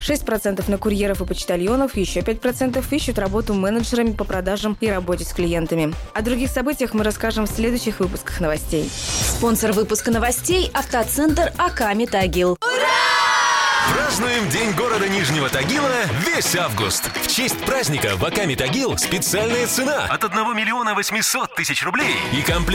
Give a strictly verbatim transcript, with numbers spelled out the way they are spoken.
шесть процентов на курьеров и почтальонов, еще пять процентов ищут работу менеджерами по продажам и работе с клиентами. О других событиях мы расскажем в следующих выпусках новостей. Спонсор выпуска новостей – автоцентр АК «Метагил». Празднуем День города Нижнего Тагила весь август. В честь праздника в АК «Метагил» специальная цена от одного миллиона восьмисот тысяч рублей и комплект